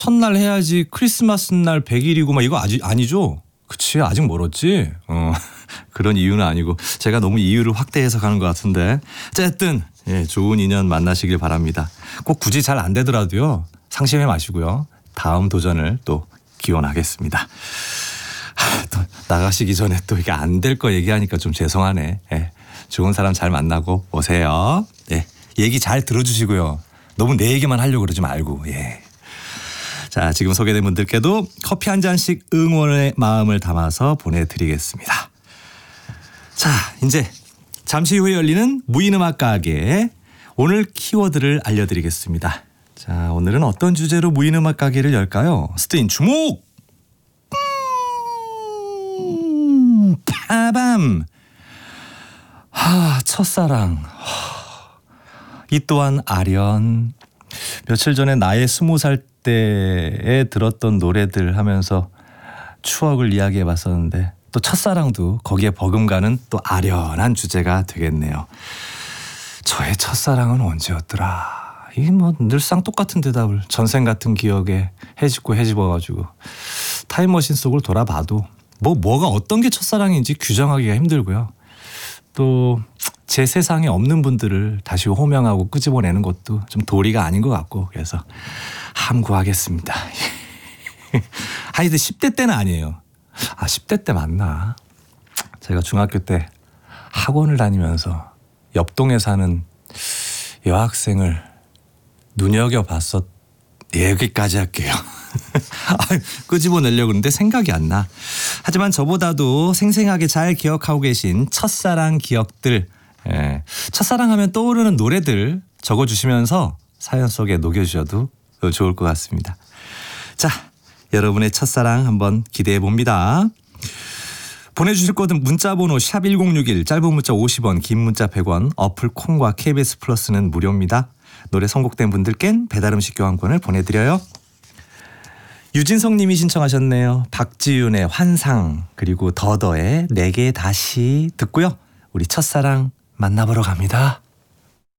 첫날 해야지 크리스마스 날 100일이고 막 이거 아직 아니죠? 그치 아직 멀었지. 그런 이유는 아니고 제가 너무 이유를 확대해서 가는 것 같은데 어쨌든 예, 좋은 인연 만나시길 바랍니다. 꼭 굳이 잘 안 되더라도요 상심해 마시고요. 다음 도전을 또 기원하겠습니다. 또 나가시기 전에 또 이게 안 될 거 얘기하니까 좀 죄송하네. 예, 좋은 사람 잘 만나고 오세요. 예, 얘기 잘 들어주시고요. 너무 내 얘기만 하려고 그러지 말고. 예. 자, 지금 소개된 분들께도 커피 한 잔씩 응원의 마음을 담아서 보내드리겠습니다. 자, 이제 잠시 후에 열리는 무인음악 가게 오늘 키워드를 알려드리겠습니다. 자, 오늘은 어떤 주제로 무인음악 가게를 열까요? 스트인 주목! 빠밤! 첫사랑. 이 또한 아련. 며칠 전에 나의 20살 때에 들었던 노래들 하면서 추억을 이야기해 봤었는데 또 첫사랑도 거기에 버금가는 또 아련한 주제가 되겠네요. 저의 첫사랑은 언제였더라. 이게 뭐 늘상 똑같은 대답을 전생 같은 기억에 헤집어가지고 타임머신 속을 돌아봐도 뭐가 어떤 게 첫사랑인지 규정하기가 힘들고요. 또 제 세상에 없는 분들을 다시 호명하고 끄집어내는 것도 좀 도리가 아닌 것 같고 그래서 함구하겠습니다. 하여튼 10대 때는 아니에요. 10대 때 맞나? 제가 중학교 때 학원을 다니면서 옆동에 사는 여학생을 눈여겨봤었. 여기까지 할게요. 끄집어내려고 그러는데 생각이 안 나. 하지만 저보다도 생생하게 잘 기억하고 계신 첫사랑 기억들, 첫사랑하면 떠오르는 노래들 적어주시면서 사연 속에 녹여주셔도 좋을 것 같습니다. 자, 여러분의 첫사랑 한번 기대해 봅니다. 보내주실 곳은 문자번호 샵1061 짧은 문자 50원 긴 문자 100원 어플 콩과 KBS 플러스는 무료입니다. 노래 선곡된 분들께는 배달음식 교환권을 보내드려요. 유진성 님이 신청하셨네요. 박지윤의 환상 그리고 더더의 내게 다시 듣고요. 우리 첫사랑 만나보러 갑니다.